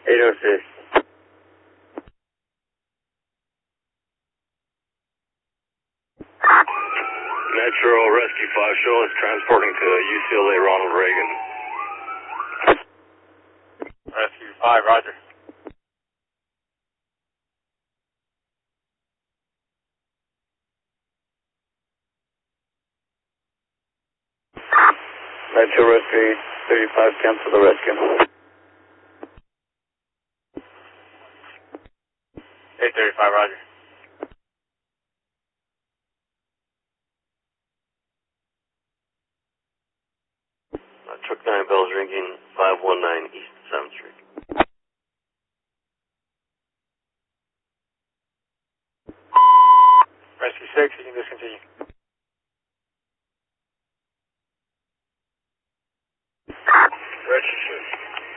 806. Metro Rescue 5 show is transporting to UCLA Ronald Reagan. Rescue 5, roger. Metro Rescue 35, cancel the rescue. 835, roger. Truck 9 bells ringing, 519 East 7th Street.